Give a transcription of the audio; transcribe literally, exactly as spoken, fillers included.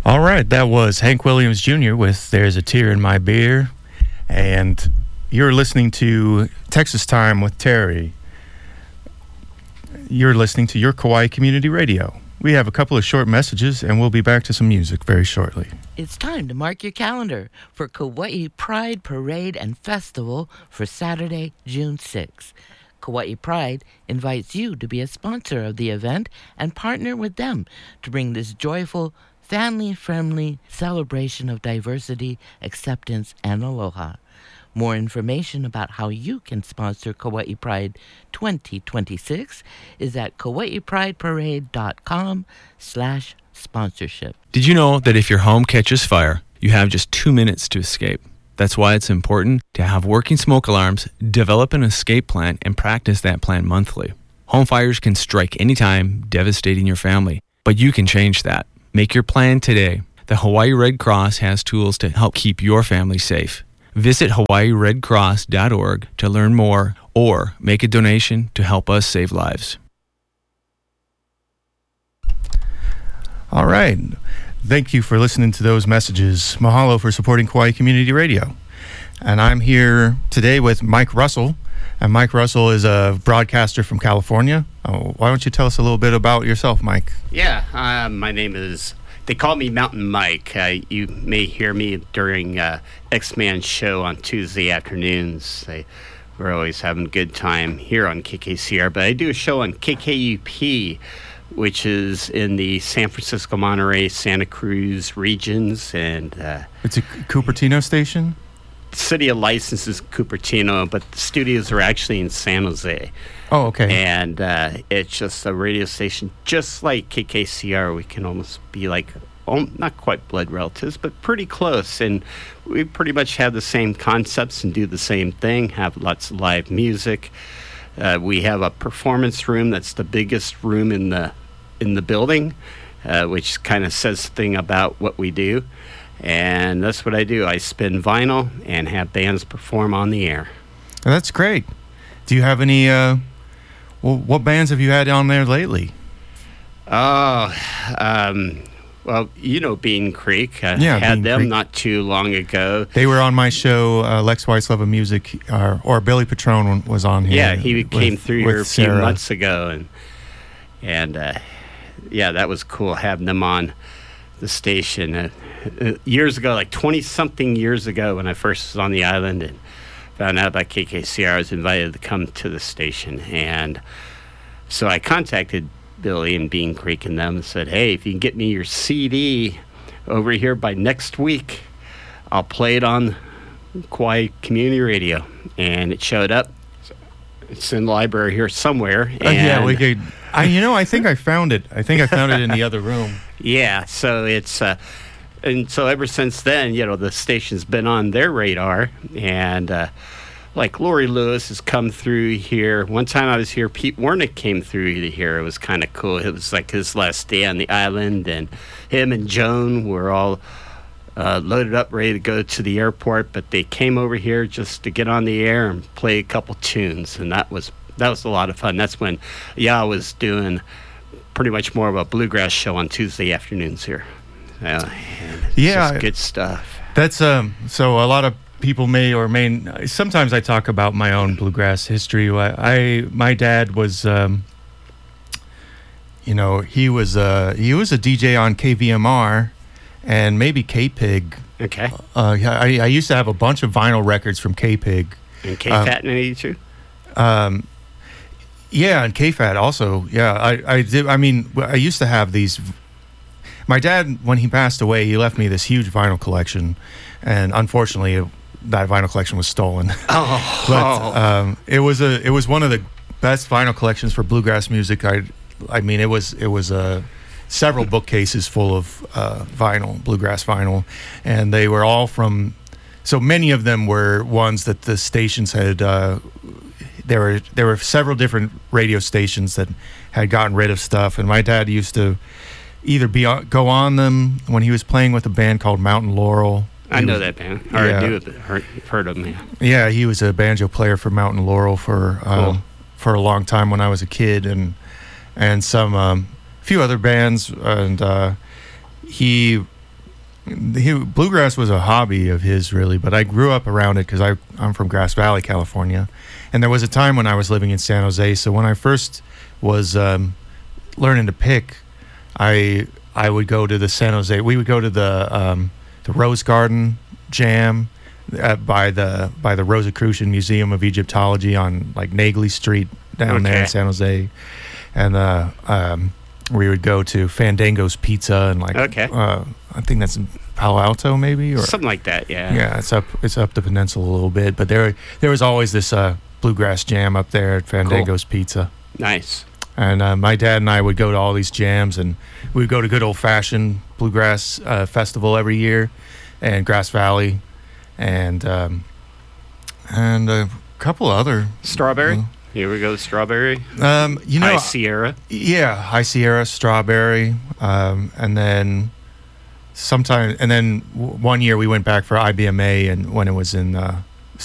All right, that was Hank Williams Junior with There's a Tear in My Beer. And you're listening to Texas Time with Terry. You're listening to your Kauai Community Radio. We have a couple of short messages, and we'll be back to some music very shortly. It's time to mark your calendar for Kauai Pride Parade and Festival for Saturday, June sixth. Kauai Pride invites you to be a sponsor of the event and partner with them to bring this joyful, family-friendly celebration of diversity, acceptance, and aloha. More information about how you can sponsor Kauai Pride twenty twenty-six is at kauaiprideparade.com slash sponsorship. Did you know that if your home catches fire, you have just two minutes to escape? That's why it's important to have working smoke alarms, develop an escape plan, and practice that plan monthly. Home fires can strike anytime, devastating your family, but you can change that. Make your plan today. The Hawaii Red Cross has tools to help keep your family safe. Visit hawaii red cross dot org to learn more or make a donation to help us save lives. All right. Thank you for listening to those messages. Mahalo for supporting Kauai Community Radio. And I'm here today with Mike Russell. And Mike Russell is a broadcaster from California. Oh, why don't you tell us a little bit about yourself, Mike? Yeah, uh, my name is... They call me Mountain Mike. Uh, you may hear me during uh, X-Man show on Tuesday afternoons. They, we're always having a good time here on K K C R. But I do a show on K K U P, which is in the San Francisco, Monterey, Santa Cruz regions. And uh, it's a Cupertino station? City of license is Cupertino, but the studios are actually in San Jose. Oh, okay. And uh, it's just a radio station just like K K C R. We can almost be like, oh, not quite blood relatives, but pretty close. And we pretty much have the same concepts and do the same thing, have lots of live music. Uh, we have a performance room that's the biggest room in the in the building, uh, which kind of says the thing about what we do. And that's what I do. I spin vinyl and have bands perform on the air. Oh, that's great. Do you have any, uh, well, what bands have you had on there lately? Oh, um, well, you know Bean Creek. I yeah, had Bean them Creek. Not too long ago. They were on my show, uh, Lex Weiss Love of Music, uh, or Billy Patron was on here. Yeah, he with, came through here a few Sarah. months ago. And, and uh, yeah, that was cool having them on the station. Uh, uh, years ago, like twenty-something years ago when I first was on the island and found out about K K C R, I was invited to come to the station. And so I contacted Billy and Bean Creek and them and said, hey, if you can get me your C D over here by next week, I'll play it on Kauai Community Radio. And it showed up. It's in the library here somewhere. And uh, yeah, we could. I, you know, I think I found it. I think I found it in the other room. Yeah, so it's, uh, and so ever since then, you know, the station's been on their radar. And uh, like Lori Lewis has come through here. One time I was here, Pete Wernick came through here. It was kind of cool. It was like his last day on the island, and him and Joan were all uh, loaded up, ready to go to the airport. But they came over here just to get on the air and play a couple tunes, and that was that was a lot of fun. That's when Ya was doing pretty much more of a bluegrass show on Tuesday afternoons here. Uh, yeah, just good stuff. That's um. So a lot of people may or may. Sometimes I talk about my own bluegrass history. I, I my dad was, um, you know, he was uh he was a D J on K V M R, and maybe K-Pig. Okay. Uh, I I used to have a bunch of vinyl records from K-Pig. And K-Fat in eighty-two. Um. Yeah, and K-Fat also. Yeah, I I did. I mean, I used to have these. My dad, when he passed away, he left me this huge vinyl collection, and unfortunately, it, that vinyl collection was stolen. Oh, but um, it was a it was one of the best vinyl collections for bluegrass music. I, I mean, it was it was uh, several bookcases full of uh, vinyl, bluegrass vinyl, and they were all from. So many of them were ones that the stations had. Uh, there were there were several different radio stations that had gotten rid of stuff, and my dad used to either be on, go on them when he was playing with a band called Mountain Laurel. I He know was, that band. Or yeah. I do have heard, heard of them. Yeah. Yeah, he was a banjo player for Mountain Laurel for um, Cool. for a long time when I was a kid, and and some um, few other bands. And uh, he he, bluegrass was a hobby of his, really, but I grew up around it because I'm from Grass Valley, California. And there was a time when I was living in San Jose. So when I first was um, learning to pick, I I would go to the San Jose. We would go to the um, the Rose Garden Jam uh, by the by the Rosicrucian Museum of Egyptology on like Nagley Street down Okay. there in San Jose, and uh, um, we would go to Fandango's Pizza and like Okay. uh, I think that's in Palo Alto maybe or Something like that, yeah. yeah, it's up it's up the peninsula a little bit, but there there was always this uh, bluegrass jam up there at Fandango's Pizza. Nice. And uh, my dad and I would go to all these jams, and we would go to good old-fashioned bluegrass uh, festival every year, and Grass Valley, and um, and a couple other. Strawberry? Here we go, Strawberry. Um, you know, High Sierra. yeah, High Sierra, Strawberry, um, and then sometime, and then w- one year we went back for I B M A, and when it was in uh,